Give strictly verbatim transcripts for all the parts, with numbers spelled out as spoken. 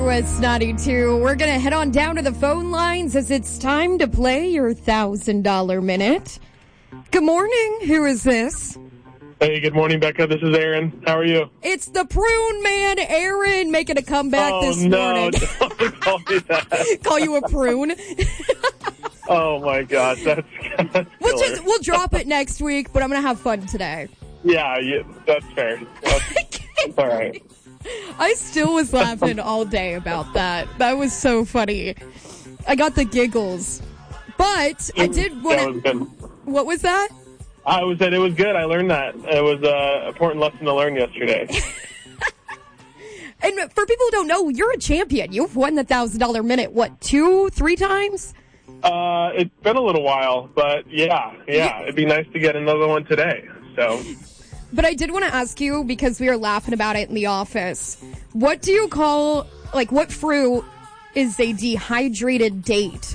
West ninety-two. We're going to head on down to the phone lines as it's time to play your one thousand dollars minute. Good morning. Who is this? Hey, good morning, Becca. This is Aaron. How are you? It's the prune man, Aaron, making a comeback oh, this no, morning. Don't call me that. Call you a prune? Oh, my gosh. That's, that's we'll, just, we'll drop it next week, but I'm going to have fun today. Yeah, yeah that's fair. That's, that's all right. I still was laughing all day about that. That was so funny. I got the giggles. But I did want to... What was that? I was that it was good. I learned that. It was an important lesson to learn yesterday. And for people who don't know, you're a champion. You've won the one thousand dollars minute, what, two, three times? Uh, it's been a little while, but yeah, yeah. It'd be nice to get another one today. So... But I did want to ask you, because we were laughing about it in the office, what do you call, like, what fruit is a dehydrated date?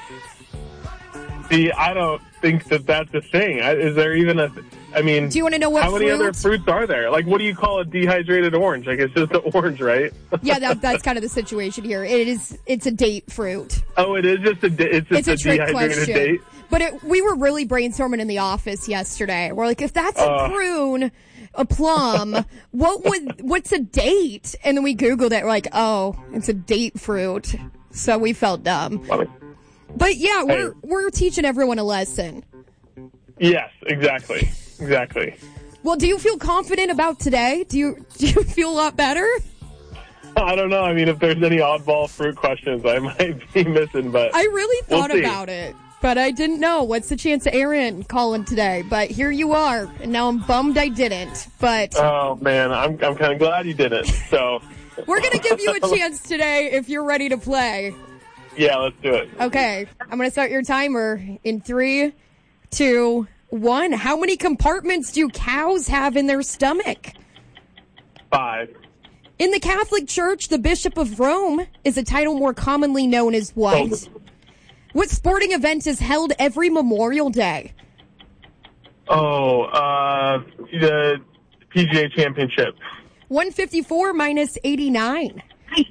See, I don't think that that's a thing. Is there even a, I mean, do you want to know what how many fruit? other fruits are there? Like, what do you call a dehydrated orange? Like, it's just an orange, right? Yeah, that, that's kind of the situation here. It is, it's a date fruit. Oh, it is just a, it's just it's a, a trick dehydrated question. date? But it, we were really brainstorming in the office yesterday. We're like, if that's a uh, prune, a plum, what would, what's a date? And then we Googled it. We're like, oh, it's a date fruit. So we felt dumb. Funny. But yeah, we're, hey. we're teaching everyone a lesson. Yes, exactly. Exactly. Well, do you feel confident about today? Do you, do you feel a lot better? I don't know. I mean, if there's any oddball fruit questions, I might be missing, but I really thought we'll about it, but I didn't know. What's the chance of Aaron calling today? But here you are, and now I'm bummed I didn't. But oh man, I'm I'm kind of glad you didn't. So we're gonna give you a chance today if you're ready to play. Yeah, let's do it. Okay, I'm gonna start your timer in three, two, one. How many compartments do cows have in their stomach? Five. In the Catholic Church, the Bishop of Rome is a title more commonly known as what? Oh. What sporting event is held every Memorial Day? Oh, uh, the P G A Championship. one fifty-four minus eighty-nine.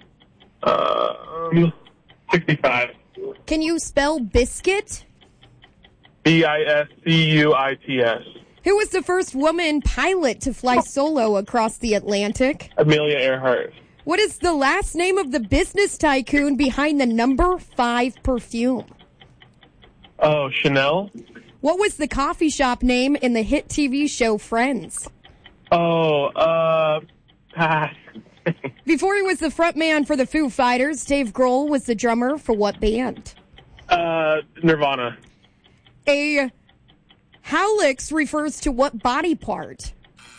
Uh, sixty-five. Can you spell biscuit? B I S C U I T S. Who was the first woman pilot to fly solo across the Atlantic? Amelia Earhart. What is the last name of the business tycoon behind the number five perfume? Oh, Chanel. What was the coffee shop name in the hit T V show Friends? Oh, uh, pass. Before he was the front man for the Foo Fighters, Dave Grohl was the drummer for what band? Uh, Nirvana. A hallux refers to what body part?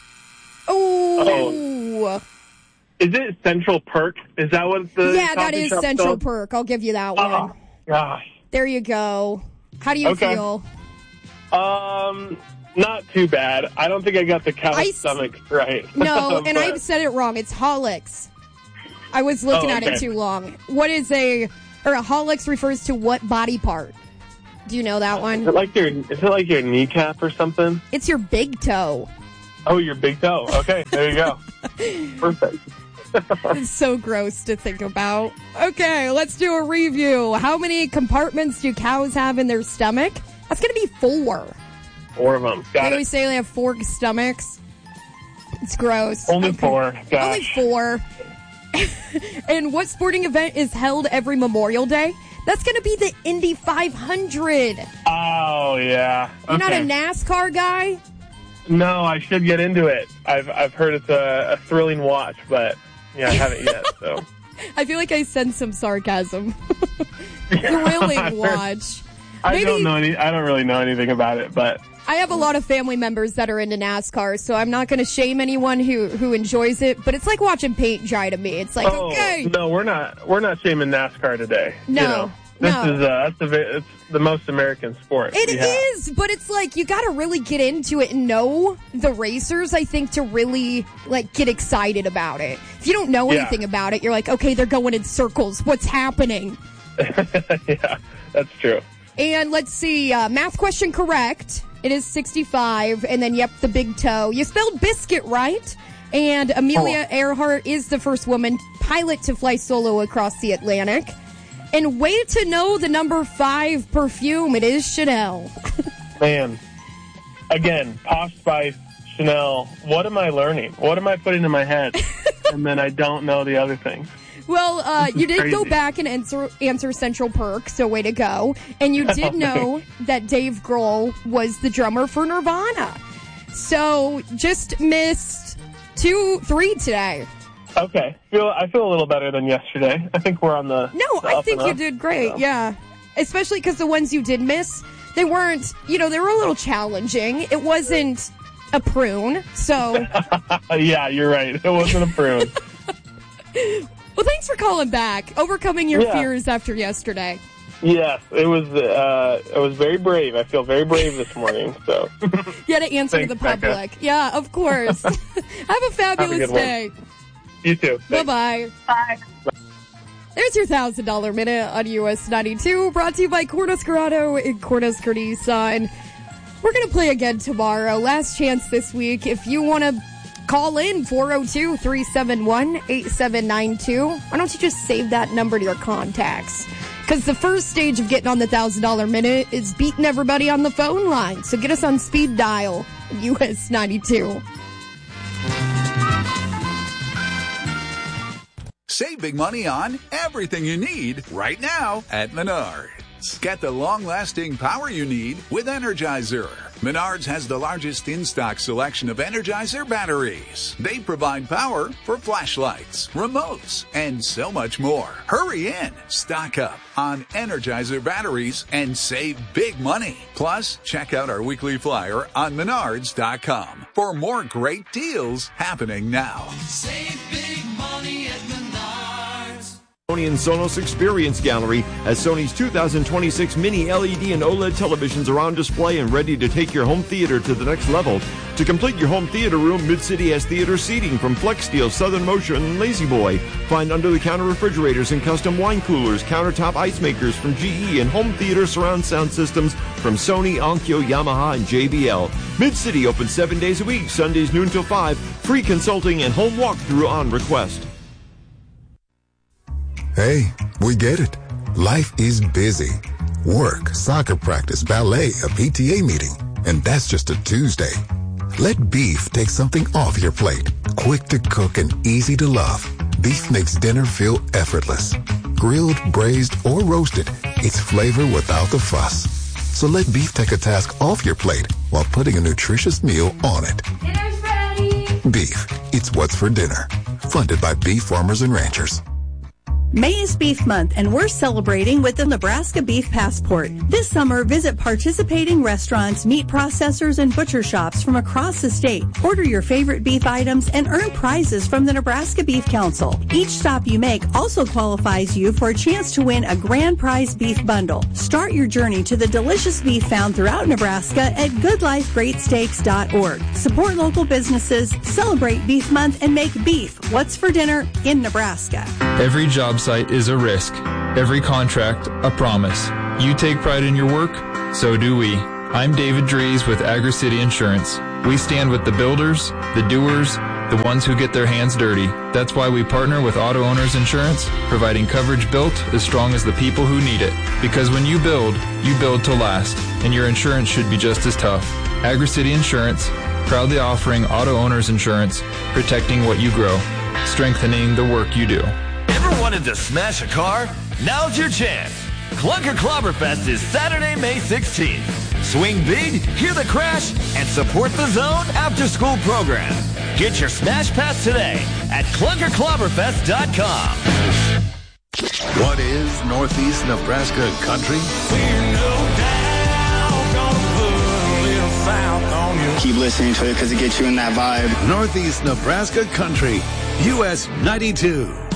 Oh. oh. Is it Central Perk? Is that what the Yeah, that is Central called? Perk. I'll give you that oh, one. Gosh. There you go. How do you okay. feel? Um, not too bad. I don't think I got the cow's I stomach s- right. No, but... and I said it wrong. It's hallux. I was looking oh, at okay. it too long. What is a, or a hallux refers to what body part? Do you know that one? Is it like your, is it like your kneecap or something? It's your big toe. Oh, your big toe. Okay, there you go. Perfect. It's so gross to think about. Okay, let's do a review. How many compartments do cows have in their stomach? That's going to be four. Four of them. Got they it. always say they have four stomachs. It's gross. Only okay. four. Gosh. Only four. And what sporting event is held every Memorial Day? That's going to be the Indy five hundred. Oh, yeah. You're okay. not a NASCAR guy? No, I should get into it. I've I've heard it's a, a thrilling watch, but yeah, I haven't yet. So I feel like I sense some sarcasm. Thrilling watch. I Maybe, don't know any. I don't really know anything about it, but I have a lot of family members that are into NASCAR, so I'm not going to shame anyone who, who enjoys it. But it's like watching paint dry to me. It's like oh, okay, no, we're not. We're not shaming NASCAR today. No, you know, this no. is uh, that's a, it's the most American sport. It is, but it's like you got to really get into it and know the racers. I think to really like get excited about it. If you don't know yeah. anything about it, you're like, okay, they're going in circles. What's happening? Yeah, that's true. And let's see, uh, math question correct. It is sixty-five, and then, yep, the big toe. You spelled biscuit right. And Amelia oh. Earhart is the first woman pilot to fly solo across the Atlantic. And way to know the number five perfume. It is Chanel. Man. Again, Posh Spice, Chanel. What am I learning? What am I putting in my head? And then I don't know the other things. Well, uh, you did crazy. go back and answer, answer Central Perk, so way to go. And you did know that Dave Grohl was the drummer for Nirvana. So just missed two, three today. Okay. Feel I feel a little better than yesterday. I think we're on the No, the I think you did great, so. yeah. Especially because the ones you did miss, they weren't, you know, they were a little challenging. It wasn't a prune, so... Yeah, you're right. It wasn't a prune. Well, thanks for calling back, overcoming your yeah. fears after yesterday. Yes, it was uh, it was very brave. I feel very brave this morning. So you had to answer thanks, to the public. Becca. Yeah, of course. Have a fabulous Have a day. One. You too. Bye-bye. Bye. There's your one thousand dollars minute on U S ninety-two, brought to you by Cornhusker and Cornhusker Nissan. We're going to play again tomorrow. Last chance this week. If you want to call in, four oh two, three seven one, eight seven nine two. Why don't you just save that number to your contacts? Because the first stage of getting on the one thousand dollars minute is beating everybody on the phone line. So get us on speed dial, U S ninety-two. Save big money on everything you need right now at Menards. Get the long-lasting power you need with Energizer. Menards has the largest in-stock selection of Energizer batteries. They provide power for flashlights, remotes, and so much more. Hurry in, stock up on Energizer batteries, and save big money. Plus, check out our weekly flyer on menards dot com for more great deals happening now. Save big money at Menards. Sony and Sonos Experience Gallery as Sony's two thousand twenty-six mini L E D and OLED televisions are on display and ready to take your home theater to the next level. To complete your home theater room, Mid-City has theater seating from FlexSteel, Southern Motion, and Lazy Boy. Find under-the-counter refrigerators and custom wine coolers, countertop ice makers from G E, and home theater surround sound systems from Sony, Onkyo, Yamaha, and J B L. Mid-City open seven days a week, Sundays noon till five. Free consulting and home walkthrough on request. Hey, we get it. Life is busy. Work, soccer practice, ballet, a P T A meeting. And that's just a Tuesday. Let Beef take something off your plate. Quick to cook and easy to love. Beef makes dinner feel effortless. Grilled, braised, or roasted, it's flavor without the fuss. So let Beef take a task off your plate while putting a nutritious meal on it. Dinner's ready. Beef, it's what's for dinner. Funded by Beef Farmers and Ranchers. May is Beef Month, and we're celebrating with the Nebraska Beef Passport. This summer, visit participating restaurants, meat processors, and butcher shops from across the state. Order your favorite beef items and earn prizes from the Nebraska Beef Council. Each stop you make also qualifies you for a chance to win a grand prize beef bundle. Start your journey to the delicious beef found throughout Nebraska at good life great steaks dot org. Support local businesses, celebrate Beef Month, and make beef what's for dinner in Nebraska. Every job site is a risk. Every contract, a promise. You take pride in your work, so do we. I'm David Dries with Agri-City Insurance. We stand with the builders, the doers, the ones who get their hands dirty. That's why we partner with Auto Owners Insurance, providing coverage built as strong as the people who need it. Because when you build, you build to last, and your insurance should be just as tough. Agri-City Insurance, proudly offering Auto Owners Insurance, protecting what you grow, strengthening the work you do. Ever wanted to smash a car? Now's your chance. Clunker Clobberfest is Saturday, May sixteenth. Swing big, hear the crash, and support the Zone after-school program. Get your Smash Pass today at clunker clobberfest dot com. What is Northeast Nebraska country? We're no doubt gonna put a little south on you. Keep listening to it because it gets you in that vibe. Northeast Nebraska country, U S ninety-two.